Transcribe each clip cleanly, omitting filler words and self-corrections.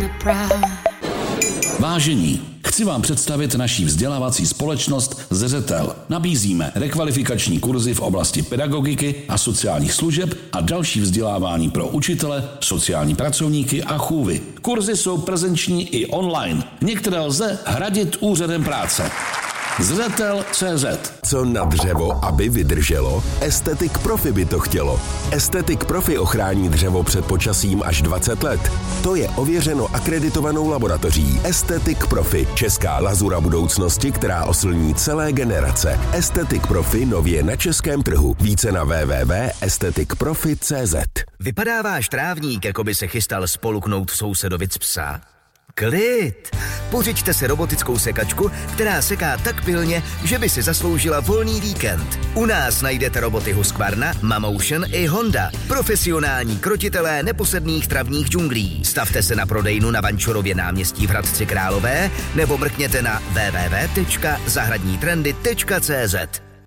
Vážení, chci vám představit naší vzdělávací společnost Zřetel. Nabízíme rekvalifikační kurzy v oblasti pedagogiky a sociálních služeb a další vzdělávání pro učitele, sociální pracovníky a chůvy. Kurzy jsou prezenční i online. Některé lze hradit úřadem práce. Zřetel.cz. Co na dřevo, aby vydrželo? Estetic Profi by to chtělo. Estetic Profi ochrání dřevo před počasím až 20 let. To je ověřeno akreditovanou laboratoří Estetic Profi, česká lazura budoucnosti, která oslní celé generace. Estetic Profi nově na českém trhu. Více na www.esteticprofi.cz. Vypadá váš trávník, jako by se chystal spoluknout sousedovic psa? Klid! Pořiďte si robotickou sekačku, která seká tak pilně, že by si zasloužila volný víkend. U nás najdete roboty Husqvarna, Mamotion i Honda. Profesionální krotitelé neposedných travních džunglí. Stavte se na prodejnu na Vančurově náměstí v Hradci Králové nebo mrkněte na www.zahradnitrendy.cz.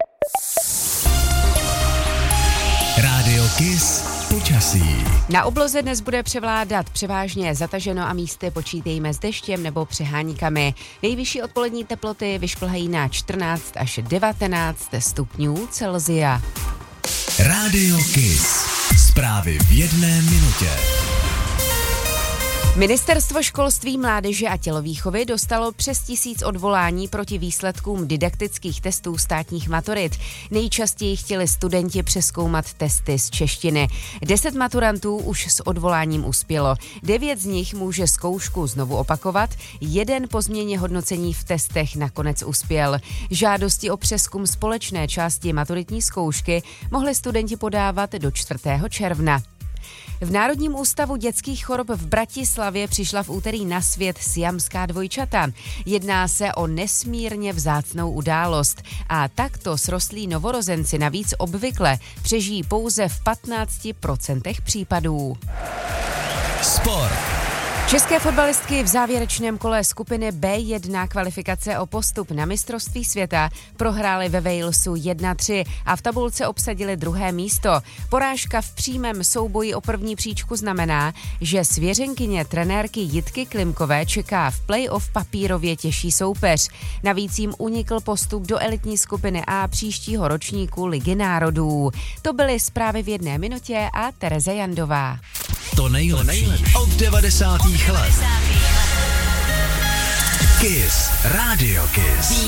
Rádio Kiss počasí. Na obloze dnes bude převládat převážně zataženo a místy počítejme s deštěm nebo přeháníkami. Nejvyšší odpolední teploty vyšplhají na 14 až 19 stupňů Celsia. Rádio Kiss. Zprávy v 1 minutě. Ministerstvo školství, mládeže a tělovýchovy dostalo přes 1000 odvolání proti výsledkům didaktických testů státních maturit. Nejčastěji chtěli studenti přezkoumat testy z češtiny. 10 maturantů už s odvoláním uspělo. 9 z nich může zkoušku znovu opakovat, 1 po změně hodnocení v testech nakonec uspěl. Žádosti o přezkum společné části maturitní zkoušky mohli studenti podávat do 4. června. V Národním ústavu dětských chorob v Bratislavě přišla v úterý na svět siamská dvojčata. Jedná se o nesmírně vzácnou událost a takto srostlí novorozenci navíc obvykle přežijí pouze v 15% případů. Sport. České fotbalistky v závěrečném kole skupiny B1 kvalifikace o postup na mistrovství světa prohrály ve Walesu 1-3 a v tabulce obsadili 2. místo. Porážka v přímém souboji o první příčku znamená, že svěřenkyně trenérky Jitky Klimkové čeká v play-off papírově těžší soupeř. Navíc jim unikl postup do elitní skupiny A příštího ročníku Ligy národů. To byly zprávy v 1 minutě a Tereza Jandová. To nejlepší od 90. let. Kiss. Radio Kiss.